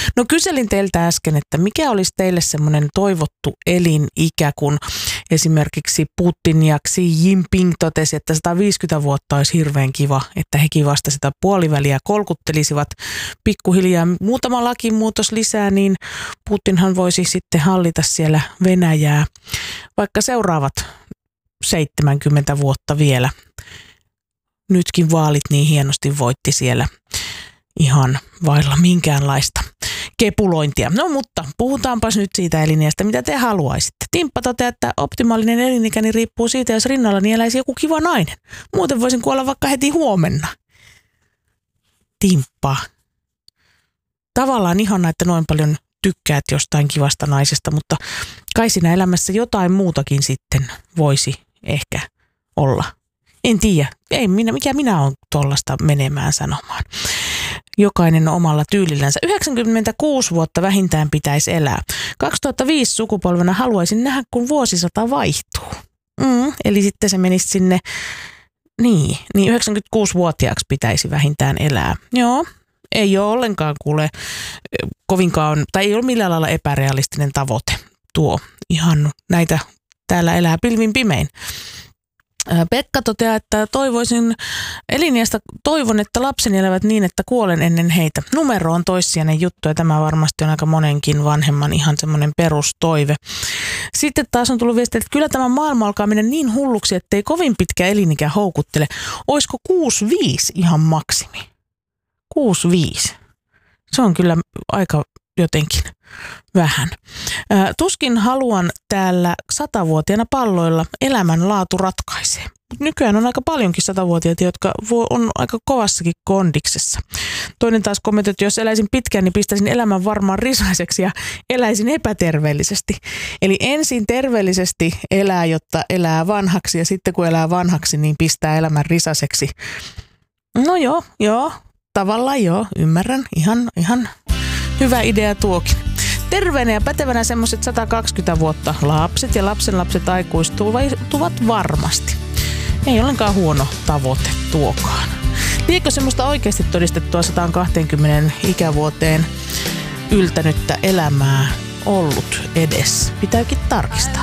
No kyselin teiltä äsken, että mikä olisi teille semmoinen toivottu elinikä, kun esimerkiksi Putin ja Xi Jinping totesi, että 150 vuotta olisi hirveän kiva, että hekin vasta sitä puoliväliä kolkuttelisivat pikkuhiljaa. Muutama lakimuutos lisää, niin Putinhan voisi sitten hallita siellä Venäjää vaikka seuraavat 70 vuotta vielä. Nytkin vaalit niin hienosti voitti siellä ihan vailla minkäänlaista kepulointia. No mutta puhutaanpas nyt siitä eliniästä, mitä te haluaisitte. Timppa toteaa, että optimaalinen elinikäni riippuu siitä, jos rinnallani eläisi joku kiva nainen. Muuten voisin kuolla vaikka heti huomenna. Timppa. Tavallaan ihana, että noin paljon tykkäät jostain kivasta naisesta, mutta kai siinä elämässä jotain muutakin sitten voisi ehkä olla. En tiedä. Mikä minä olen tuollaista menemään sanomaan. Jokainen on omalla tyylillänsä. 96 vuotta vähintään pitäisi elää. 2005 sukupolvena haluaisin nähdä, kun vuosisata vaihtuu. Eli sitten se menisi sinne, niin 96-vuotiaaksi pitäisi vähintään elää. Joo, ei ole ollenkaan kovinkaan, tai ei ole millään lailla epärealistinen tavoite tuo. Ihan näitä täällä elää pilvin pimein. Pekka toteaa, että toivon, että lapseni elävät niin, että kuolen ennen heitä. Numero on toissijainen juttu ja tämä varmasti on aika monenkin vanhemman ihan semmoinen perustoive. Sitten taas on tullut viesti, että kyllä tämä maailma alkaa mennä niin hulluksi, että ei kovin pitkä elinikä houkuttele. Olisiko 65 ihan maksimi? 65. Se on kyllä aika jotenkin vähän. Tuskin haluan täällä 100-vuotiaana palloilla, elämänlaatu ratkaisee. Nykyään on aika paljonkin 100-vuotiaita, jotka on aika kovassakin kondiksessa. Toinen taas kommentoi, että jos eläisin pitkään, niin pistäisin elämän varmaan risaiseksi ja eläisin epäterveellisesti. Eli ensin terveellisesti elää, jotta elää vanhaksi ja sitten kun elää vanhaksi, niin pistää elämän risaiseksi. No joo, tavallaan joo, ymmärrän. Ihan hyvä idea tuokin. Terveenä ja pätevänä semmoiset 120 vuotta lapset ja lapsenlapset aikuistuvat varmasti. Ei ollenkaan huono tavoite tuokaan. Liekö semmoista oikeasti todistettua 120 ikävuoteen yltänyttä elämää ollut edes? Pitääkin tarkistaa.